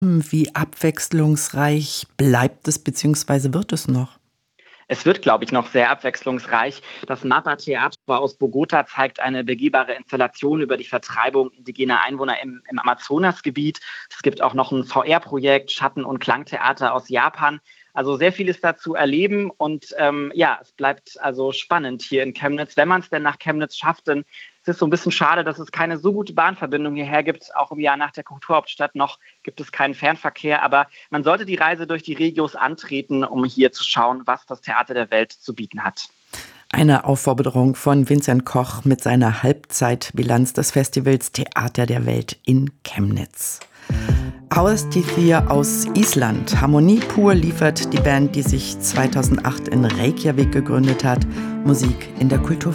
Wie abwechslungsreich bleibt es bzw. wird es noch? Es wird, glaube ich, noch sehr abwechslungsreich. Das Mapa-Theater aus Bogota zeigt eine begehbare Installation über die Vertreibung indigener Einwohner im Amazonasgebiet. Es gibt auch noch ein VR-Projekt, Schatten- und Klangtheater aus Japan. Also sehr vieles dazu erleben und ja, es bleibt also spannend hier in Chemnitz. Wenn man es denn nach Chemnitz schafft, denn es ist so ein bisschen schade, dass es keine so gute Bahnverbindung hierher gibt. Auch im Jahr nach der Kulturhauptstadt noch gibt es keinen Fernverkehr. Aber man sollte die Reise durch die Regios antreten, um hier zu schauen, was das Theater der Welt zu bieten hat. Eine Aufforderung von Vincent Koch mit seiner Halbzeitbilanz des Festivals Theater der Welt in Chemnitz. Ástithia aus Island. Harmonie pur liefert die Band, die sich 2008 in Reykjavik gegründet hat. Musik in der Kultur.